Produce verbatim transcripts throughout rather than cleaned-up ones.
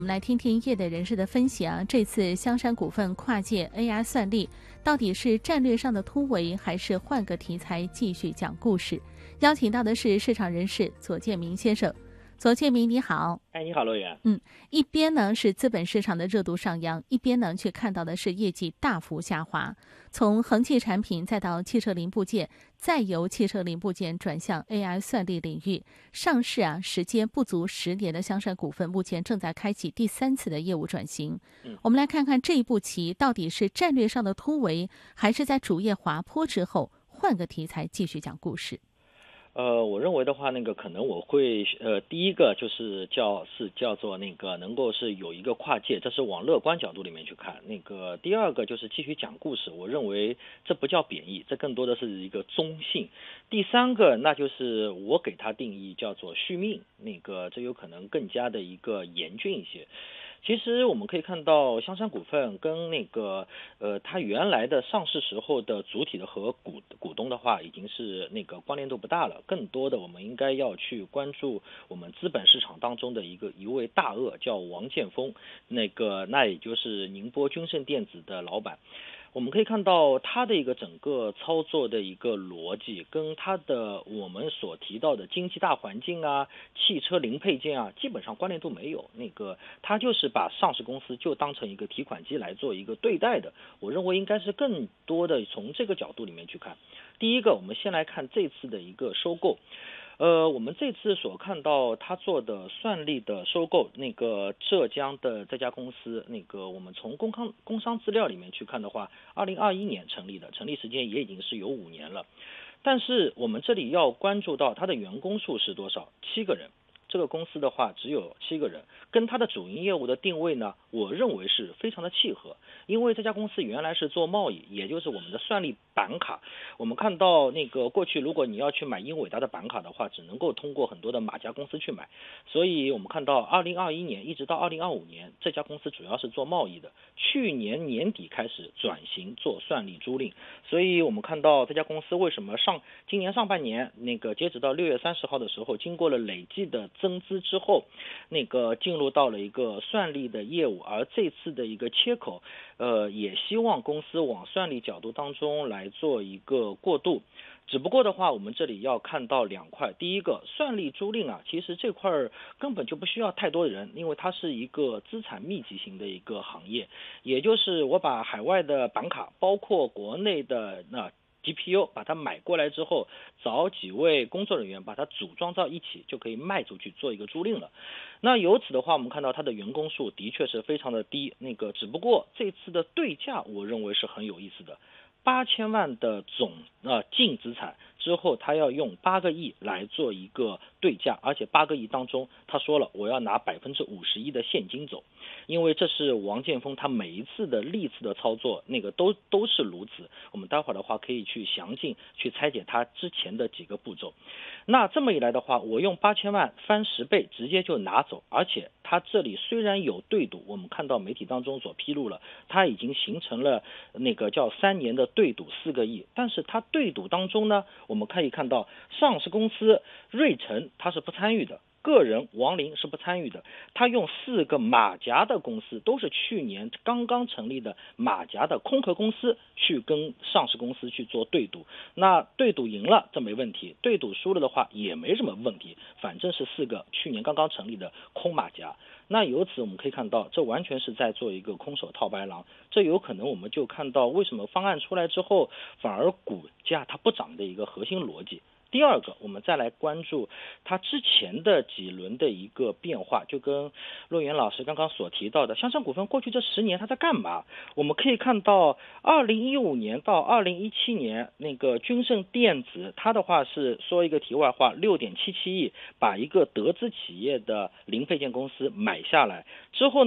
我们来听听业内人士的分析啊，这次香山股份跨界 A I 算力，到底是战略上的突围，还是换个题材继续讲故事？邀请到的是市场人士左建明先生。左建明你好。 哎，你好，乐园。 嗯，一边呢是资本市场的热度上扬，一边呢却看到的是业绩大幅下滑。从恒技产品再到汽车零部件，再由汽车零部件转向 A I 算力领域，上市啊时间不足十年的香山股份，目前正在开启第三次的业务转型。 嗯， 我们来看看这一步棋到底是战略上的突围，还是在主业滑坡之后换个题材继续讲故事？ 呃，我认为的话，那个可能我会呃，第一个就是叫是叫做那个能够是有一个跨界，这是往乐观角度里面去看。那个第二个就是继续讲故事，我认为这不叫贬义，这更多的是一个中性。第三个那就是我给它定义叫做续命，那个这有可能更加的一个严峻一些。其实我们可以看到，香山股份跟那个呃，它原来的上市时候的主体的和股股东的话，已经是那个关联度不大了。更多的，我们应该要去关注我们资本市场当中的一个一位大鳄，叫王建峰，那个那也就是宁波君盛电子的老板。我们可以看到它的一个整个操作的一个逻辑，跟它的我们所提到的经济大环境啊、汽车零配件啊，基本上关联度没有。那个它就是把上市公司就当成一个提款机来做一个对待的。我认为应该是更多的从这个角度里面去看。第一个，我们先来看这次的一个收购。呃，我们这次所看到他做的算力的收购，那个浙江的这家公司，那个我们从工康工商资料里面去看的话，二零二一年成立的，成立时间也已经是有五年了。但是我们这里要关注到它的员工数是多少？七个人。这个公司的话只有七个人，跟它的主营业务的定位呢，我认为是非常的契合。因为这家公司原来是做贸易，也就是我们的算力板卡。我们看到那个过去如果你要去买英伟达的板卡的话，只能够通过很多的马甲公司去买。所以我们看到二零二一年一直到二零二五年，这家公司主要是做贸易的。去年年底开始转型做算力租赁，所以我们看到这家公司为什么上今年上半年那个截止到六月三十号的时候，经过了累计的增资之后，那个进入到了一个算力的业务，而这次的一个切口，呃，也希望公司往算力角度当中来做一个过渡。只不过的话，我们这里要看到两块。第一个，算力租赁啊，其实这块根本就不需要太多的人，因为它是一个资产密集型的一个行业，也就是我把海外的板卡，包括国内的那G P U 把它买过来之后，找几位工作人员把它组装到一起，就可以卖出去做一个租赁了。那由此的话，我们看到它的员工数的确是非常的低，那个只不过这次的对价我认为是很有意思的。八千万的总呃净资产之后，他要用八个亿来做一个对价，而且八个亿当中，他说了我要拿百分之五十一的现金走，因为这是王建峰他每一次的历次的操作，那个都都是如此。我们待会儿的话可以去详尽去拆解他之前的几个步骤。那这么一来的话，我用八千万翻十倍，直接就拿走，而且他这里虽然有对赌，我们看到媒体当中所披露了，他已经形成了那个叫三年的对赌四个亿，但是他对赌当中呢，我们可以看到上市公司瑞诚他是不参与的，个人王林是不参与的，他用四个马甲的公司，都是去年刚刚成立的马甲的空壳公司，去跟上市公司去做对赌。那对赌赢了这没问题，对赌输了的话也没什么问题，反正是四个去年刚刚成立的空马甲。那由此我们可以看到，这完全是在做一个空手套白狼，这有可能我们就看到为什么方案出来之后反而股价它不涨的一个核心逻辑。第二个，我们再来关注它之前的几轮的一个变化，就跟陆源老师刚刚所提到的，香山股份过去这十年它在干嘛？我们可以看到，二零一五年到二零一七年，那个君盛电子，它的话是说一个题外话，六点七七亿把一个德资企业的零配件公司买下来之后呢，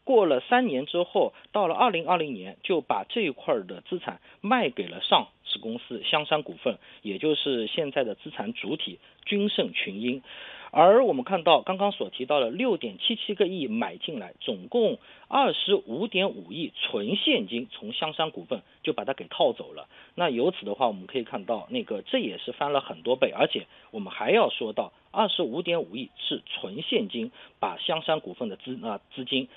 过了三年之后，到了二零二零年，就把这一块的资产卖给了上市公司香山股份，也就是现在的资产主体君盛群英。而我们看到刚刚所提到的六点七七个亿买进来，总共二十五点五亿纯现金从香山股份就把它给套走了。那由此的话，我们可以看到那个这也是翻了很多倍，而且我们还要说到二十五点五亿是纯现金把香山股份的资啊资金